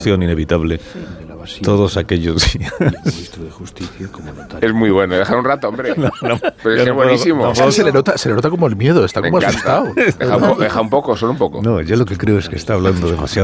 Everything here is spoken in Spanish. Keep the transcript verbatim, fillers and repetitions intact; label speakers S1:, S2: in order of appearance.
S1: inevitable. Todos aquellos.
S2: Es muy bueno, dejar un rato, hombre.
S1: No, no,
S2: Pero es que
S1: no
S2: es buenísimo.
S1: puedo, no
S3: Es que se le nota, se le nota como el miedo, está
S2: Me
S3: como
S2: encanta.
S3: asustado.
S2: Deja un, po- deja un poco, solo un poco.
S1: No, yo lo que creo es que está hablando demasiado.